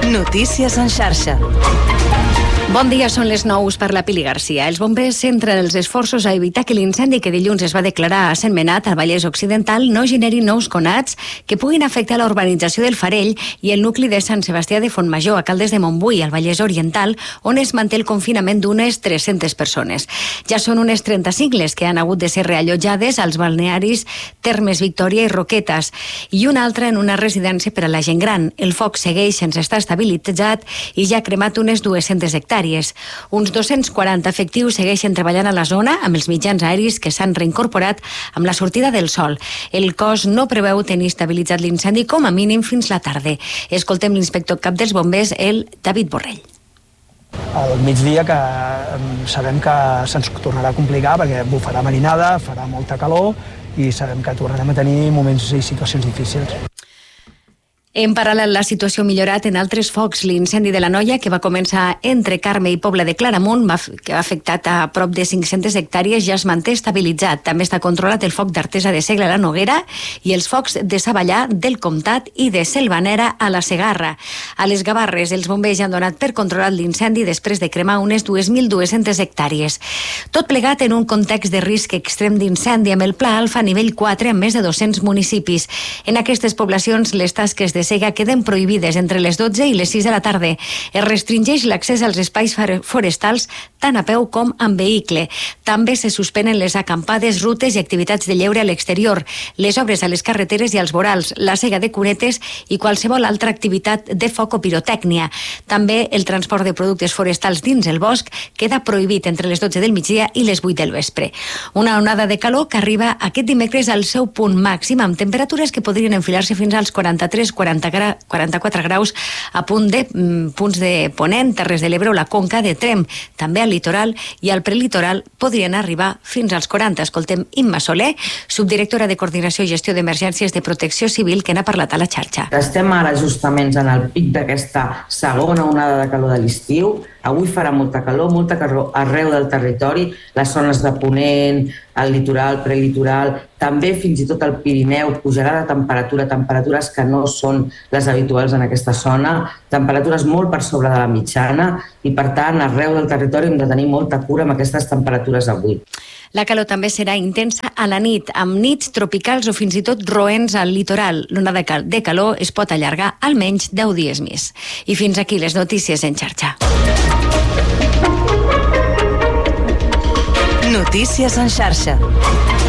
Notícies en xarxa. Bon dia, són les 9 per la Pili Garcia. Els bombers centren els esforços a evitar que l'incendi que dilluns es va declarar a Sentmenat, al Vallès Occidental, no generi nous conats que puguin afectar la urbanització del Farell i el nucli de Sant Sebastià de Fontmajor, a Caldes de Montbui, al Vallès Oriental, on es manté el confinament d'unes 300 persones. Ja són unes 35 les que han hagut de ser reallotjades als balnearis Termes Victòria i Roquetes, i una altra en una residència per a la gent gran. El foc segueix sense estar estabilitzat i ja ha cremat unes 200 hectàrees. Uns 240 efectius segueixen treballant a la zona amb els mitjans aeris que s'han reincorporat amb la sortida del sol. El cos no preveu tenir estabilitzat l'incendi com a mínim fins la tarda. Escoltem l'inspector cap dels bombers, el David Borrell. Al migdia que sabem que se'ns tornarà a complicar perquè bufarà marinada, farà molta calor i sabem que tornarem a tenir moments i situacions difícils. En paral·lel, la situació ha millorat en altres focs. L'incendi de la Noia, que va començar entre Carme i Pobla de Claramunt, que ha afectat a prop de 500 hectàrees, ja es manté estabilitzat. També està controlat el foc d'Artesa de Segla a la Noguera i els focs de Savallà, del Comtat i de Selvanera a la Segarra. A les Gavarres, els bombers ja han donat per controlat l'incendi després de cremar unes 2.200 hectàrees. Tot plegat en un context de risc extrem d'incendi amb el Pla Alfa nivell 4 en més de 200 municipis. En aquestes poblacions, les tasques de sega queden prohibides entre les 12 i les 6 de la tarda. Es restringeix l'accés als espais forestals tant a peu com amb vehicle. També se suspenen les acampades, rutes i activitats de lleure a l'exterior, les obres a les carreteres i als vorals, la sega de cunetes i qualsevol altra activitat de foc o pirotècnia. També el transport de productes forestals dins el bosc queda prohibit entre les 12 del migdia i les 8 del vespre. Una onada de calor que arriba aquest dimecres al seu punt màxim amb temperatures que podrien enfilar-se fins als 44 graus a punts de Ponent, Terres de l'Ebre o la Conca de Tremp. També al litoral i al prelitoral podrien arribar fins als 40. Escoltem Imma Soler, subdirectora de Coordinació i Gestió d'Emergències de Protecció Civil, que n'ha parlat a la xarxa. Estem ara justament en el pic d'aquesta segona onada de calor de l'estiu. Avui farà molta calor arreu del territori, les zones de Ponent, el litoral, prelitoral, també fins i tot el Pirineu pujarà de temperatura, temperatures que no són les habituals en aquesta zona, temperatures molt per sobre de la mitjana i, per tant, arreu del territori hem de tenir molta cura amb aquestes temperatures avui. La calor també serà intensa a la nit, amb nits tropicals o fins i tot roents al litoral. L'onada de calor es pot allargar almenys 10 dies més. I fins aquí les notícies en xarxa. Notícies en xarxa.